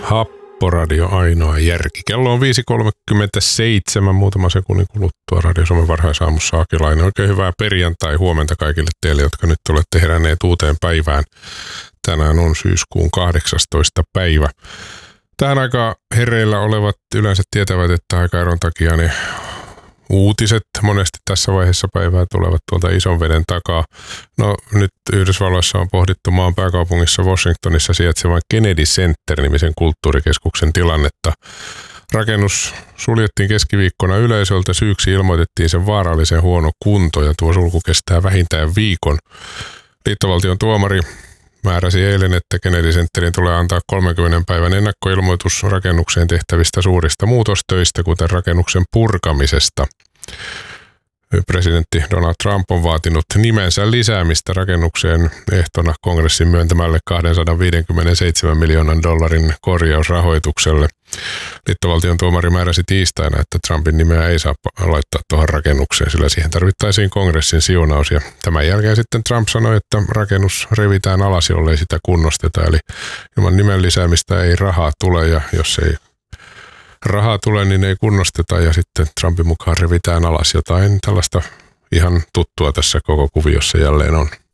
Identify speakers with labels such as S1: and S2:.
S1: Happoradio, ainoa järki. Kello on 5.37, muutama sekunnin kuluttua Radio Suomen varhaisaamussa Akilainen. Oikein hyvää perjantai huomenta kaikille teille, jotka nyt olette heränneet uuteen päivään. Tänään on syyskuun 18. päivä. Tähän aikaan hereillä olevat yleensä tietävät, että aikaeron takia ne uutiset monesti tässä vaiheessa päivää tulevat tuolta ison veden takaa. No nyt Yhdysvalloissa on pohdittu maan pääkaupungissa Washingtonissa sijaitsevan Kennedy Center-nimisen kulttuurikeskuksen tilannetta. Rakennus suljettiin keskiviikkona yleisöltä, syyksi ilmoitettiin sen vaarallisen huono kunto ja tuo sulku kestää vähintään viikon. Liittovaltion tuomari määräsi eilen, että Kennedy Centerin tulee antaa 30 päivän ennakkoilmoitus rakennukseen tehtävistä suurista muutostöistä, kuten rakennuksen purkamisesta. Presidentti Donald Trump on vaatinut nimensä lisäämistä rakennukseen ehtona kongressin myöntämälle $257 miljoonan korjausrahoitukselle. Liittovaltion tuomari määräsi tiistaina, että Trumpin nimeä ei saa laittaa tuohon rakennukseen, sillä siihen tarvittaisiin kongressin siunaus. Ja tämän jälkeen sitten Trump sanoi, että rakennus revitään alas, jollei sitä kunnosteta. Eli ilman nimen lisäämistä ei rahaa tule, ja jos ei rahaa tulee, niin ei kunnosteta, ja sitten Trumpin mukaan revitään alas. Jotain tällaista ihan tuttua tässä koko kuviossa jälleen on.